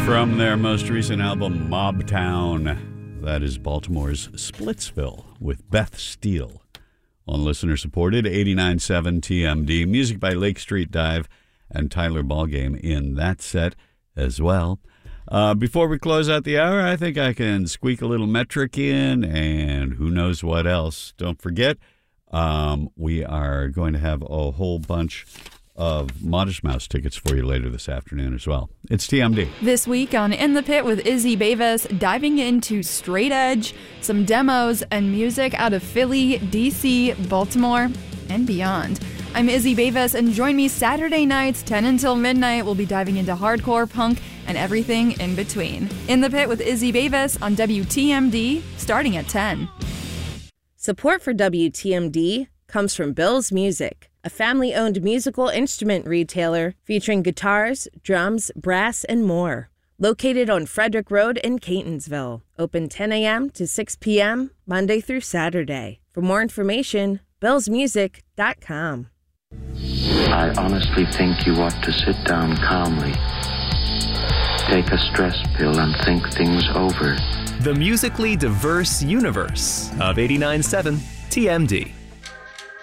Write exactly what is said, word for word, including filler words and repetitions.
From their most recent album, Mobtown. That is Baltimore's Splitsville with Beth Steele on listener-supported eighty-nine point seven T M D. Music by Lake Street Dive and Tyler Ballgame in that set as well. Uh, before we close out the hour, I think I can squeak a little metric in and who knows what else. Don't forget, um, we are going to have a whole bunch of Modest Mouse tickets for you later this afternoon as well. It's T M D. This week on In the Pit with Izzy Beavis, diving into straight edge, some demos, and music out of Philly, D C, Baltimore, and beyond. I'm Izzy Beavis, and join me Saturday nights, ten until midnight. We'll be diving into hardcore, punk, and everything in between. In the Pit with Izzy Beavis on W T M D, starting at ten. Support for W T M D comes from Bill's Music, a family-owned musical instrument retailer featuring guitars, drums, brass, and more. Located on Frederick Road in Catonsville. Open ten a.m. to six p.m., Monday through Saturday. For more information, bills music dot com. I honestly think you ought to sit down calmly, take a stress pill, and think things over. The musically diverse universe of eighty-nine point seven T M D.